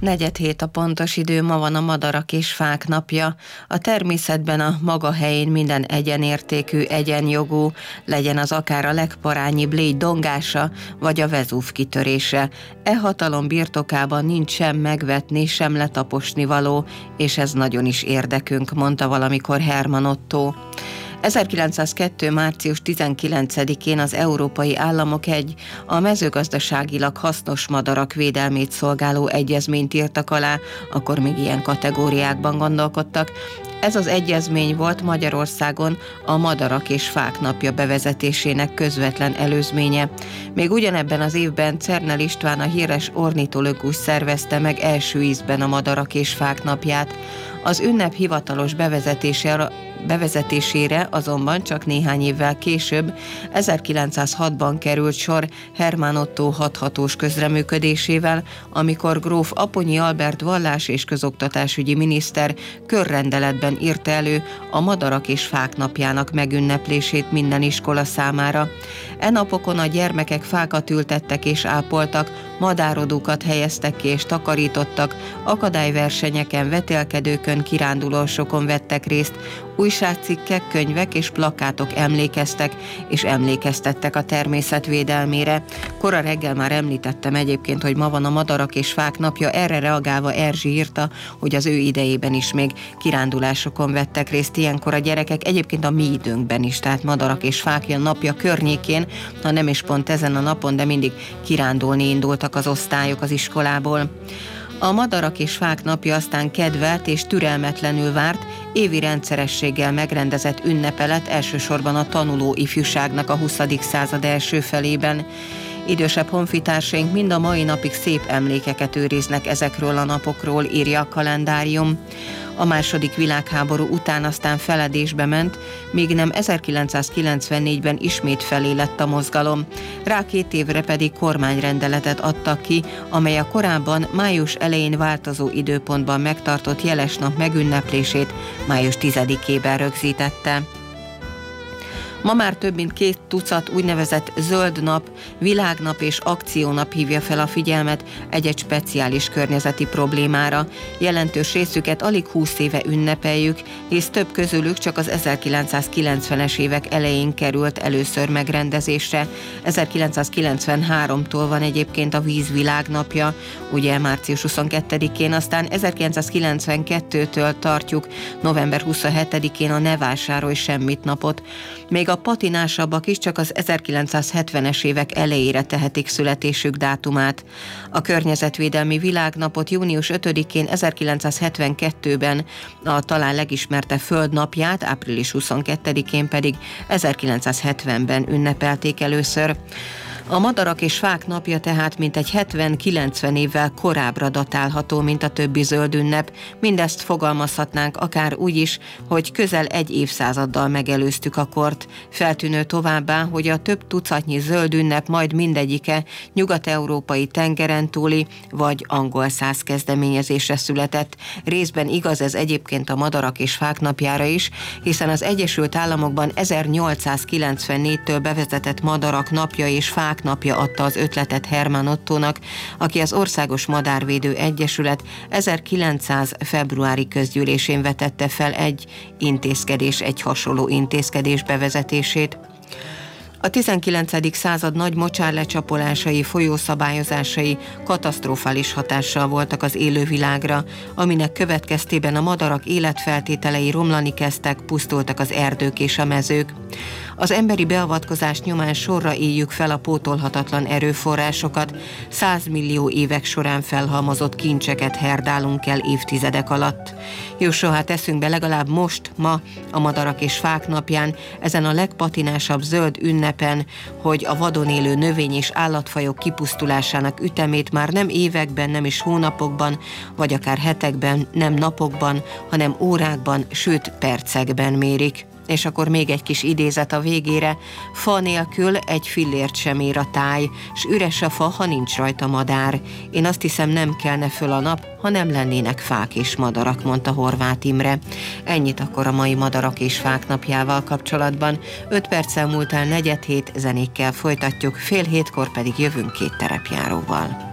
4:07 a pontos idő, ma van a madarak és fák napja. A természetben a maga helyén minden egyenértékű, egyenjogú, legyen az akár a legparányibb légy dongása, vagy a Vezúv kitörése. E hatalom birtokában nincs sem megvetni, sem letaposni való, és ez nagyon is érdekünk, mondta valamikor Hermann Ottó. 1902. március 19-én az európai államok egy a mezőgazdaságilag hasznos madarak védelmét szolgáló egyezményt írtak alá, akkor még ilyen kategóriákban gondolkodtak. Ez az egyezmény volt Magyarországon a Madarak és Fák napja bevezetésének közvetlen előzménye. Még ugyanebben az évben Czernel István, a híres ornitológus szervezte meg első ízben a Madarak és Fák napját. Az ünnep hivatalos bevezetésére azonban csak néhány évvel később, 1906-ban került sor Hermann Ottó hathatós közreműködésével, amikor gróf Aponyi Albert vallás- és közoktatásügyi miniszter körrendeletben írta elő a Madarak és Fák napjának megünneplését minden iskola számára. E napokon a gyermekek fákat ültettek és ápoltak, madárodókat helyeztek ki és takarítottak, akadályversenyeken, vetélkedőkön, kirándulósokon vettek részt, újságcikkek, könyvek és plakátok emlékeztek és emlékeztettek a természet védelmére. Kora reggel már említettem egyébként, hogy ma van a Madarak és Fák napja, erre reagálva Erzsi írta, hogy az ő idejében is még kirándulásokon vettek részt ilyenkor a gyerekek, egyébként a mi időnkben is, tehát Madarak és Fák napja környékén, ha nem is pont ezen a napon, de mindig kirándulni indultak az osztályok az iskolából. A Madarak és Fák napja aztán kedvelt és türelmetlenül várt, évi rendszerességgel megrendezett ünnepe lett elsősorban a tanuló ifjúságnak a 20. század első felében. Idősebb honfitársaink mind a mai napig szép emlékeket őriznek ezekről a napokról, írja a kalendárium. A második világháború után aztán feledésbe ment, míg nem 1994-ben ismét felé lett a mozgalom. Rá 2 évre pedig kormányrendeletet adtak ki, amely a korábban május elején változó időpontban megtartott jelesnap megünneplését május 10-ében rögzítette. Ma már több mint 2 tucat úgynevezett zöld nap, világnap és akciónap hívja fel a figyelmet egy-egy speciális környezeti problémára. Jelentős részüket alig 20 éve ünnepeljük, hisz több közülük csak az 1990-es évek elején került először megrendezésre. 1993-tól van egyébként a víz világnapja, ugye március 22-én, aztán 1992-től tartjuk november 27-én a Ne vásárolj semmit napot. Még a patinásabbak is csak az 1970-es évek elejére tehetik születésük dátumát. A környezetvédelmi világnapot június 5-én 1972-ben, a talán legismertebb Földnapját, április 22-én pedig 1970-ben ünnepelték először. A Madarak és Fák napja tehát mintegy 70-90 évvel korábbra datálható, mint a többi zöld ünnep. Mindezt fogalmazhatnánk akár úgy is, hogy közel 1 évszázaddal megelőztük a kort. Feltűnő továbbá, hogy a több tucatnyi zöld ünnep majd mindegyike nyugat-európai tengeren túli vagy angol száz kezdeményezésre született. Részben igaz ez egyébként a Madarak és Fák napjára is, hiszen az Egyesült Államokban 1894-től bevezetett Madarak napja és Fák napja adta az ötletet Hermann Ottónak, aki az Országos Madárvédő Egyesület 1900 februári közgyűlésén vetette fel egy hasonló intézkedés bevezetését. A 19. század nagy mocsárlecsapolásai, folyószabályozásai katasztrofális hatással voltak az élővilágra, aminek következtében a madarak életfeltételei romlani kezdtek, pusztultak az erdők és a mezők. Az emberi beavatkozás nyomán sorra éljük fel a pótolhatatlan erőforrásokat, 100 millió évek során felhalmozott kincseket herdálunk el évtizedek alatt. Jusson hát eszünkbe legalább most, ma, a Madarak és Fák napján, ezen a legpatinásabb zöld ünnepen, hogy a vadon élő növény- és állatfajok kipusztulásának ütemét már nem években, nem is hónapokban, vagy akár hetekben, nem napokban, hanem órákban, sőt percekben mérik. És akkor még egy kis idézet a végére: fa nélkül egy fillért sem ér a táj, s üres a fa, ha nincs rajta madár. Én azt hiszem, nem kelne föl a nap, ha nem lennének fák és madarak, mondta Horváth Imre. Ennyit akkor a mai Madarak és Fák napjával kapcsolatban. 5 perccel múlt el 4:07, zenékkel folytatjuk, 6:30 pedig jövünk 2 terepjáróval.